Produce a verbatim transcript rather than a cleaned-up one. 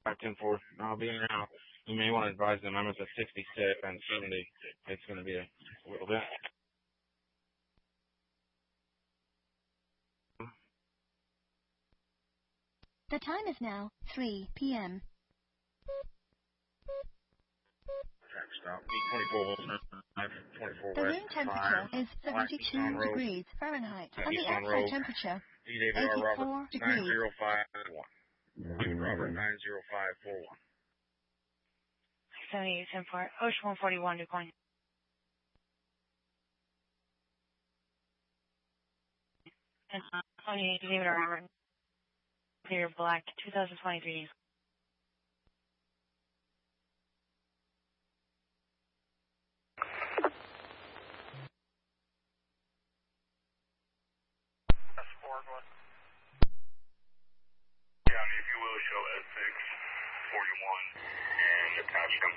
five ten four. I'll be in and out. You may want to advise them. I'm at the sixty-six and seventy. It's going to be a little bit. The time is now three p m Stop. twenty-four, twenty-four The west, room temperature five. is seventy-two degrees Fahrenheit, and the outside temperature eighty-four degrees. nine zero five one. Robert, nine zero five four one. seventy-eight ten four. Ocean one forty-one, decline. And uh, twenty-eight, David or Robert. Clear Black, twenty twenty-three. County, if you will, show S six forty-one and attach them